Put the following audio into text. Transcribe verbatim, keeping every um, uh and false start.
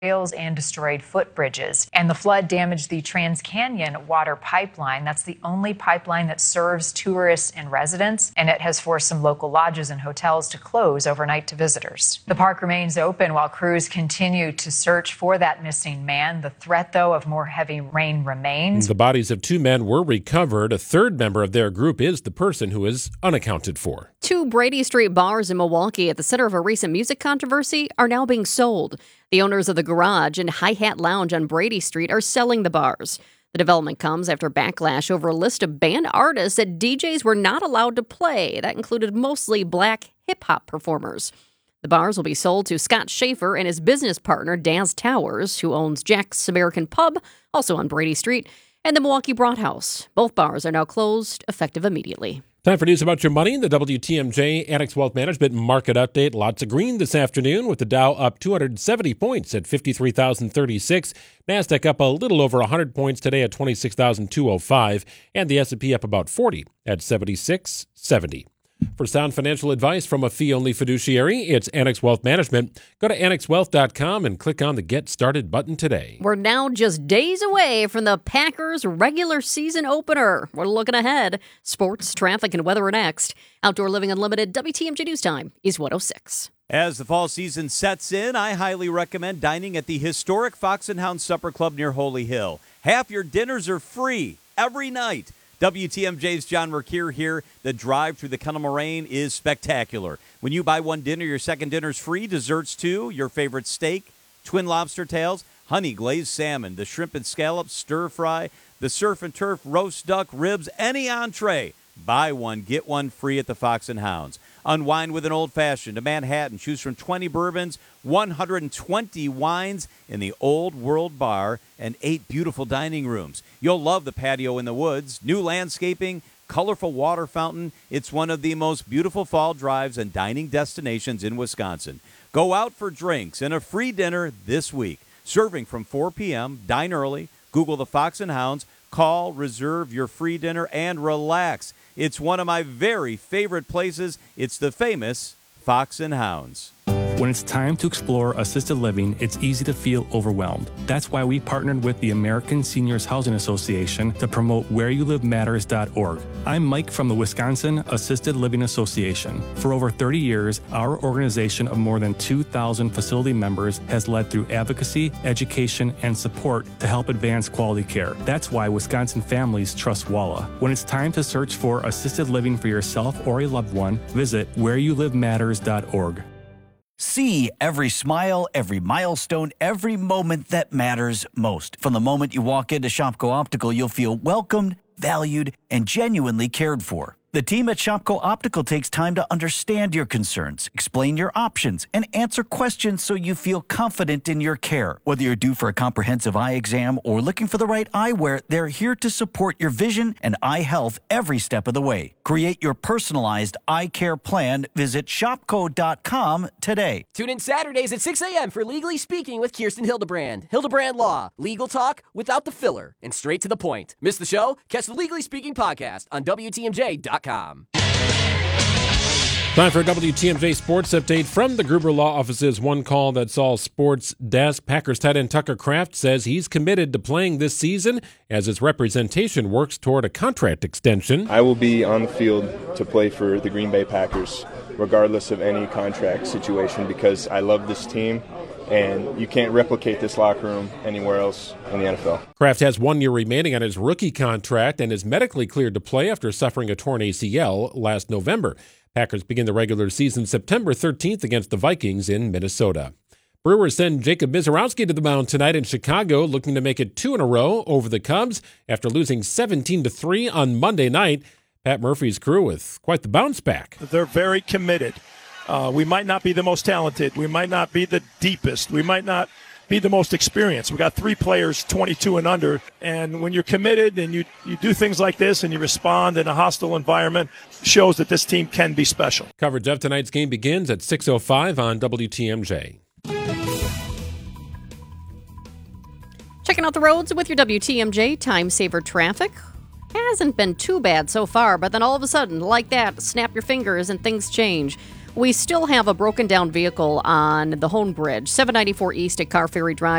trails and destroyed footbridges. And the flood damaged the TransCanyon water pipeline. That's the only pipeline that serves tourists and residents, and it has forced some local lodges and hotels to close overnight to visitors. The park remains open while crews continue to search for that missing man. The threat, though, of more heavy rain remains. The bodies of two men were recovered. A third member of their group is the person who is unaccounted for. Two Brady Street bars in Milwaukee at the center of a recent music controversy are now being sold. The owners of the Garage and Hi-Hat Lounge on Brady Street are selling the bars. The development comes after backlash over a list of banned artists that D Js were not allowed to play. That included mostly black hip-hop performers. The bars will be sold to Scott Schaefer and his business partner, Daz Towers, who owns Jack's American Pub, also on Brady Street, and the Milwaukee Broadhouse. Both bars are now closed, effective immediately. Time for news about your money. The W T M J Annex Wealth Management Market Update. Lots of green this afternoon with the Dow up two hundred seventy points at fifty-three thousand thirty-six. NASDAQ up a little over one hundred points today at twenty-six thousand two hundred five. And the S and P up about forty at seventy-six seventy. For sound financial advice from a fee-only fiduciary, it's Annex Wealth Management. Go to annex wealth dot com and click on the Get Started button today. We're now just days away from the Packers' regular season opener. We're looking ahead. Sports, traffic, and weather are next. Outdoor Living Unlimited, W T M J News Time is one oh six. As the fall season sets in, I highly recommend dining at the historic Fox and Hound Supper Club near Holy Hill. Half your dinners are free every night. W T M J's John Mercure here. The drive through the Kennel Moraine is spectacular. When you buy one dinner, your second dinner's free. Desserts, too. Your favorite steak, twin lobster tails, honey glazed salmon, the shrimp and scallops, stir fry, the surf and turf, roast duck, ribs, any entree. Buy one, get one free at the Fox and Hounds. Unwind with an old-fashioned, a Manhattan. Choose from twenty bourbons, one hundred twenty wines in the Old World Bar, and eight beautiful dining rooms. You'll love the patio in the woods, new landscaping, colorful water fountain. It's one of the most beautiful fall drives and dining destinations in Wisconsin. Go out for drinks and a free dinner this week. Serving from four p.m., dine early, Google the Fox and Hounds, call, reserve your free dinner, and relax. It's one of my very favorite places. It's the famous Fox and Hounds. When it's time to explore assisted living, it's easy to feel overwhelmed. That's why we partnered with the American Seniors Housing Association to promote where you live matters dot org. I'm Mike from the Wisconsin Assisted Living Association. For over thirty years, our organization of more than two thousand facility members has led through advocacy, education, and support to help advance quality care. That's why Wisconsin families trust WALA. When it's time to search for assisted living for yourself or a loved one, visit where you live matters dot org. See every smile, every milestone, every moment that matters most. From the moment you walk into Shopko Optical, you'll feel welcomed, valued, and genuinely cared for. The team at Shopko Optical takes time to understand your concerns, explain your options, and answer questions so you feel confident in your care. Whether you're due for a comprehensive eye exam or looking for the right eyewear, they're here to support your vision and eye health every step of the way. Create your personalized eye care plan. Visit shopko dot com today. Tune in Saturdays at six a.m. for Legally Speaking with Kirsten Hildebrand. Hildebrand Law. Legal talk without the filler and straight to the point. Miss the show? Catch the Legally Speaking podcast on W T M J dot com. Time for a W T M J Sports Update from the Gruber Law Office's One Call That's All Sports Desk. Packers tight end Tucker Kraft says he's committed to playing this season as his representation works toward a contract extension. I will be on the field to play for the Green Bay Packers, regardless of any contract situation, because I love this team. And you can't replicate this locker room anywhere else in the N F L. Kraft has one year remaining on his rookie contract and is medically cleared to play after suffering a torn A C L last November. Packers begin the regular season September thirteenth against the Vikings in Minnesota. Brewers send Jacob Mizorowski to the mound tonight in Chicago, looking to make it two in a row over the Cubs after losing seventeen to three on Monday night. Pat Murphy's crew with quite the bounce back. They're very committed. Uh, we might not be the most talented. We might not be the deepest. We might not be the most experienced. We got three players twenty-two and under. And when you're committed and you, you do things like this and you respond in a hostile environment, shows that this team can be special. Coverage of tonight's game begins at six oh five on W T M J. Checking out the roads with your W T M J Time Saver traffic. Hasn't been too bad so far, but then all of a sudden, like that, snap your fingers and things change. We still have a broken down vehicle on the Hone Bridge, seven ninety-four East at Car Ferry Drive.